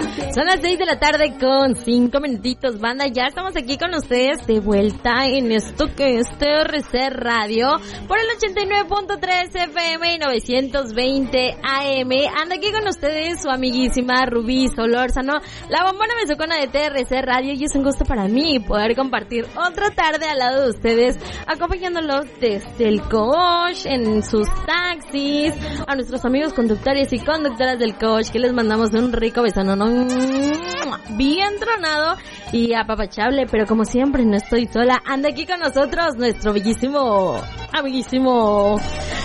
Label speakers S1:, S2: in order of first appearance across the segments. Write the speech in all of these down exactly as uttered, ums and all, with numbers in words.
S1: Son las seis de la tarde con cinco minutitos, banda. Ya estamos aquí con ustedes de vuelta en esto que es T R C Radio por el ochenta y nueve punto tres F M y novecientos veinte A M. Anda aquí con ustedes su amiguísima Rubí Solórzano, la bombona besucona de T R C Radio, y es un gusto para mí poder compartir otra tarde al lado de ustedes, acompañándolos desde el coach, en sus taxis, a nuestros amigos conductores y conductoras del coach, que les mandamos un rico besón bien tronado y apapachable, pero como siempre no estoy sola, anda aquí con nosotros nuestro bellísimo, amiguísimo,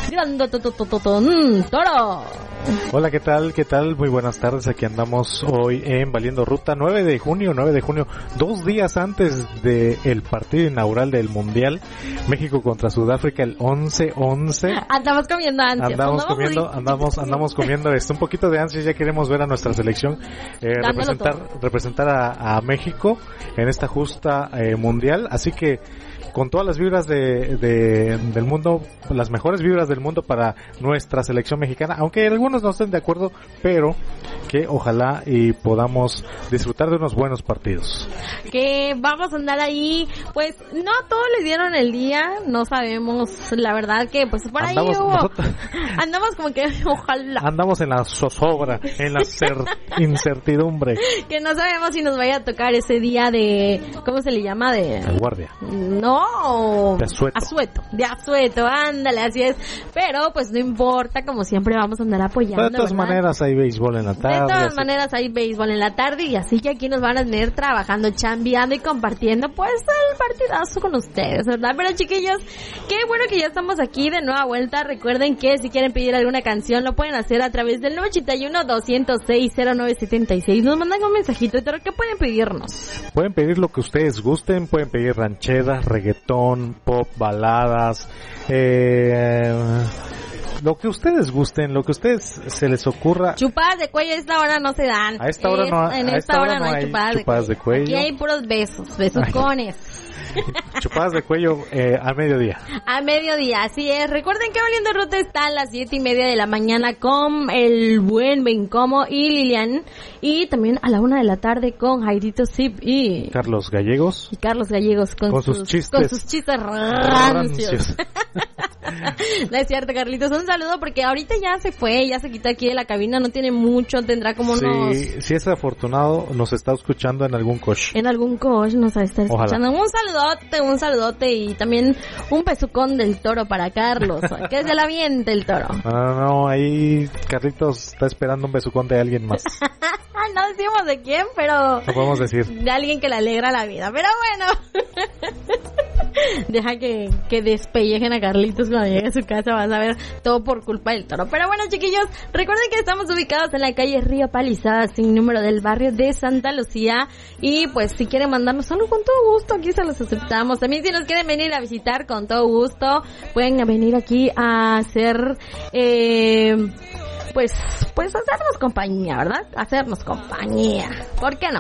S1: grandototototón, Toro.
S2: Hola, ¿qué tal? ¿Qué tal? Muy buenas tardes, aquí andamos hoy en Valiendo Ruta, nueve de junio, nueve de junio, dos días antes del partido inaugural del Mundial, México contra Sudáfrica, el once once.
S1: Andamos comiendo ansias.
S2: Andamos comiendo, andamos, andamos comiendo esto, un poquito de ansias, ya queremos ver a nuestra selección eh, representar, todo. representar a, a México en esta justa eh, mundial, así que con todas las vibras de, de del mundo, las mejores vibras del mundo para nuestra selección mexicana, aunque algunos no estén de acuerdo, pero que ojalá y podamos disfrutar de unos buenos partidos.
S1: Que vamos a andar ahí, pues no a todos les dieron el día, no sabemos, la verdad que pues por andamos, ahí hubo, nosotros, andamos como que ojalá.
S2: Andamos en la zozobra, en la cer, incertidumbre.
S1: Que no sabemos si nos vaya a tocar ese día de, ¿cómo se le llama? De
S2: la guardia.
S1: No.
S2: De asueto.
S1: Asueto, de asueto, ándale, así es. Pero pues no importa, como siempre vamos a andar apoyando.
S2: Pero de todas
S1: ¿verdad?
S2: maneras hay béisbol en la tarde.
S1: De todas
S2: así.
S1: maneras hay béisbol en la tarde, y así que aquí nos van a tener trabajando, chambeando y compartiendo pues el partidazo con ustedes, ¿verdad? Pero chiquillos, qué bueno que ya estamos aquí de nueva vuelta. Recuerden que si quieren pedir alguna canción lo pueden hacer a través del nueve ochenta y uno, doscientos seis, cero nueve setenta y seis. Nos mandan un mensajito, pero ¿qué pueden pedirnos?
S2: Pueden pedir lo que ustedes gusten, pueden pedir rancheras, reggaetón, pop, baladas, eh, lo que ustedes gusten, lo que ustedes se les ocurra.
S1: Chupadas de cuello a esta hora no se dan.
S2: A esta hora
S1: es,
S2: no,
S1: en
S2: a
S1: esta,
S2: esta
S1: hora,
S2: hora
S1: no hay, hay chupadas,
S2: chupadas de,
S1: de
S2: cuello.
S1: cuello. Aquí hay puros besos, besucones.
S2: Chupadas de cuello eh, a mediodía.
S1: A mediodía, así es. Recuerden que Valiendo Ruta está a las siete y media de la mañana con el buen Bencomo y Lilian. Y también a la una de la tarde con Jairito Zip y
S2: Carlos Gallegos.
S1: Y Carlos Gallegos con,
S2: con
S1: sus,
S2: sus chistes.
S1: Con sus chistes rancios. No es cierto, Carlitos. Un saludo porque ahorita ya se fue, ya se quitó aquí de la cabina. No tiene mucho, tendrá como
S2: sí,
S1: unos...
S2: Si es afortunado, nos está escuchando en algún coche.
S1: En algún coche nos está escuchando.
S2: Ojalá.
S1: Un saludote, un saludote y también un besucón del Toro para Carlos. Que se la aviente el Toro.
S2: No, no, no, ahí Carlitos está esperando un besucón de alguien más.
S1: No decimos de quién, pero...
S2: No podemos decir.
S1: De alguien que le alegra la vida. Pero bueno. Deja que, que despellejen a Carlitos cuando llegue a su casa. Vas a ver todo por culpa del Toro. Pero bueno, chiquillos, recuerden que estamos ubicados en la calle Río Palizadas, sin número, del barrio de Santa Lucía. Y pues si quieren mandarnos algo, con todo gusto, aquí se los aceptamos. También si nos quieren venir a visitar, con todo gusto, pueden venir aquí a hacer... Eh, pues pues hacernos compañía, ¿verdad? Hacernos compañía. ¿Por qué no?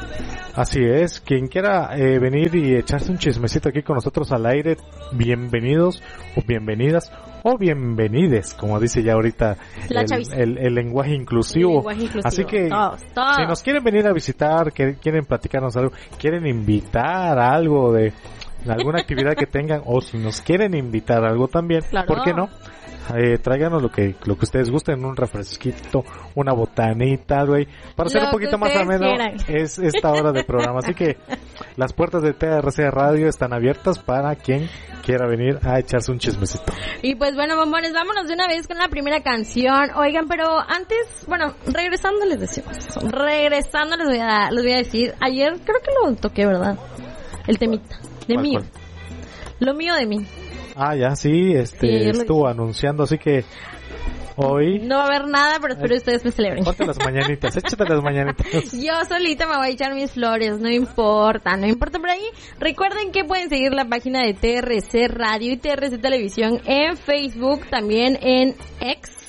S2: Así es, quien quiera eh, venir y echarse un chismecito aquí con nosotros al aire, bienvenidos o bienvenidas o bienvenides, como dice ya ahorita el, el, el lenguaje inclusivo. El lenguaje inclusivo. Así que
S1: todos, todos.
S2: Si nos quieren venir a visitar, que quieren platicarnos algo, quieren invitar a algo de alguna actividad que tengan, o si nos quieren invitar a algo también, claro. ¿Por qué no? Eh, tráiganos lo que lo que ustedes gusten, un refresquito, una botanita, güey, para hacer un poquito más ameno es esta hora de programa. Así que las puertas de T R C Radio están abiertas para quien quiera venir a echarse un chismecito.
S1: Y pues bueno, bombones, vámonos de una vez con la primera canción. Oigan, pero antes, bueno, regresando les decimos, regresando les voy a, les voy a decir, ayer creo que lo toqué, ¿verdad? El temita, de
S2: ¿Cuál,
S1: mío,
S2: cuál?
S1: Lo mío de mí.
S2: Ah, ya, sí, este, sí, estuvo lo... anunciando, así que hoy...
S1: No va a haber nada, pero espero que ustedes me celebren.
S2: Ponte las mañanitas, échate las mañanitas.
S1: Yo solita me voy a echar mis flores, no importa, no importa por ahí. Recuerden que pueden seguir la página de T R C Radio y T R C Televisión en Facebook, también en X,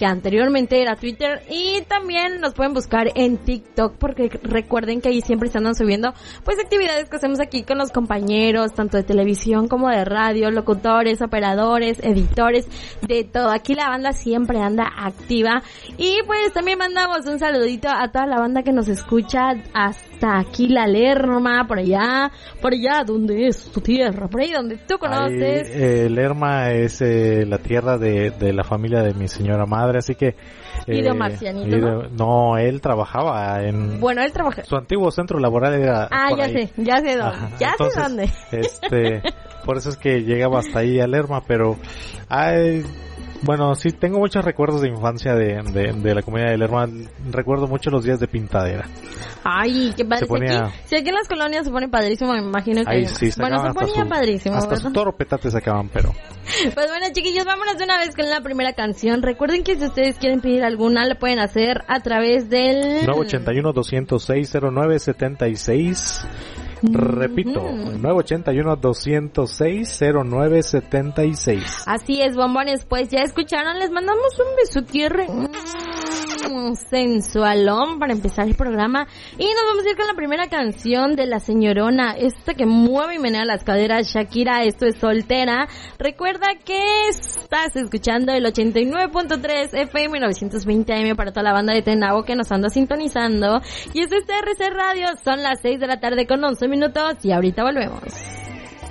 S1: que anteriormente era Twitter, y también nos pueden buscar en TikTok, porque recuerden que ahí siempre se andan subiendo pues actividades que hacemos aquí con los compañeros, tanto de televisión como de radio, locutores, operadores, editores, de todo. Aquí la banda siempre anda activa, y pues también mandamos un saludito a toda la banda que nos escucha hasta aquí la Lerma, por allá, por allá donde es tu tierra, por ahí donde tú conoces.
S2: Ahí, eh, Lerma es eh, la tierra de, de la familia de mi señora madre, así que...
S1: Eh, ¿Y de Marcianito,
S2: ¿no? No, él trabajaba en...
S1: Bueno, él trabajaba...
S2: Su antiguo centro laboral era...
S1: Ah, ya
S2: ahí.
S1: sé, ya sé dónde, Ajá, ya entonces, sé dónde.
S2: Este, por eso es que llegaba hasta ahí a Lerma, pero... Ay, bueno, sí, tengo muchos recuerdos de infancia de, de, de la comunidad de Lerma. Recuerdo mucho los días de pintadera.
S1: Ay, qué padre. Ponía... Si, aquí, si aquí en las colonias se pone padrísimo, me imagino que...
S2: Ay, sí,
S1: bueno, se ponía
S2: su,
S1: padrísimo,
S2: hasta
S1: ¿verdad?
S2: su toro petate sacaban, pero...
S1: Pues bueno, chiquillos, vámonos de una vez con la primera canción. Recuerden que si ustedes quieren pedir alguna, lo pueden hacer a través del...
S2: nueve ocho uno, dos cero seis, cero nueve siete seis. Repito, mm-hmm. nueve ocho uno, dos cero seis, cero nueve siete seis.
S1: Así es, bombones, pues ya escucharon, les mandamos un beso tierra mm, sensualón para empezar el programa, y nos vamos a ir con la primera canción de la señorona, esta que mueve y menea las caderas, Shakira. Esto es Soltera. Recuerda que estás escuchando el ochenta y nueve punto tres F M novecientos veinte A M para toda la banda de Tenabo que nos anda sintonizando, y esto es T R C Radio. Son las seis de la tarde con once minutos y ahorita volvemos.